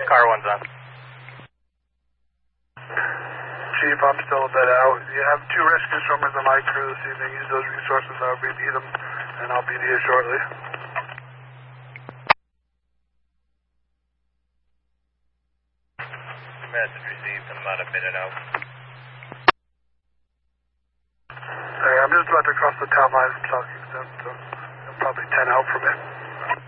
Car 1's on. Chief, I'm still a bit out. You have 2 rescue swimmers on my crew this evening. Use those resources however you need them, and I'll be to you shortly. Message received. I'm about a minute out. Hey, I'm just about to cross the town line from South Houston, so I'm probably 10 out from it.